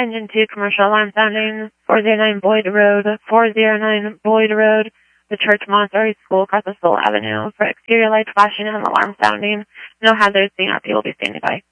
Engine 2, commercial alarm sounding, 409 Boyd Road, 409 Boyd Road, the Church Montessori School across the Soul Avenue. For exterior lights flashing and alarm sounding, no hazards, CRP will be standing by.